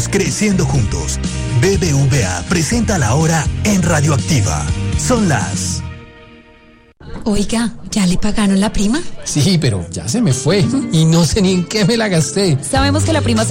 Creciendo juntos. BBVA presenta la hora en Radioactiva. Son las... Oiga, ¿ya le pagaron la prima? Sí, pero ya se me fue y no sé ni en qué me la gasté. Sabemos que la prima